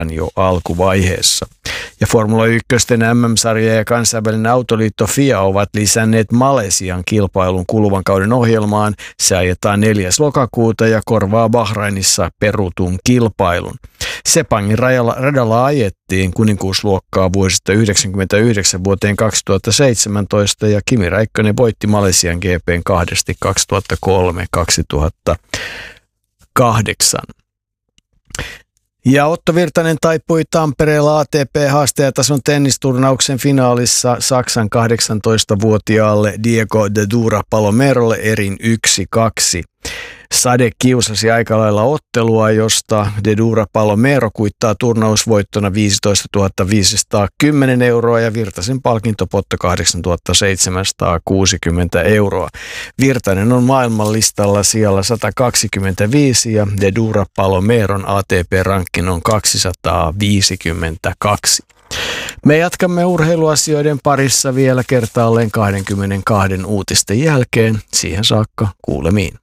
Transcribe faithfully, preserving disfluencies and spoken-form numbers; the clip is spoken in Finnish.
jo alkuvaiheessa. Ja Formula yksi M M-sarja ja kansainvälinen autoliitto F I A ovat lisänneet Malesian kilpailun kuluvan kauden ohjelmaan. Se ajetaan neljäs lokakuuta ja korvaa Bahrainissa perutun kilpailun. Sepangin radalla, radalla ajettiin kuninkuusluokkaa vuosista yhdeksänkymmentäyhdeksän vuoteen kaksituhattaseitsemäntoista ja Kimi Räikkönen voitti Malesian G P:n kahdesti kaksituhattakolme kaksituhattakahdeksan. Ja Otto Virtanen taipui Tampereella A T P-haastajatason tennisturnauksen finaalissa Saksan kahdeksantoistavuotiaalle Diego de Dura Palomerolle erin yksi kaksi. Sade kiusasi aika lailla ottelua, josta de Dura Palomero kuittaa turnausvoittona viisitoistatuhatta viisisataakymmenen euroa ja Virtasen palkintopotto kahdeksantuhatta seitsemänsataakuusikymmentä euroa. Virtanen on maailmanlistalla sijalla sata kaksikymmentäviisi ja de Dura Palomeron A T P-rankkin on kaksisataaviisikymmentäkaksi. Me jatkamme urheiluasioiden parissa vielä kertaalleen kaksikymmentäkaksi uutisten jälkeen. Siihen saakka kuulemiin.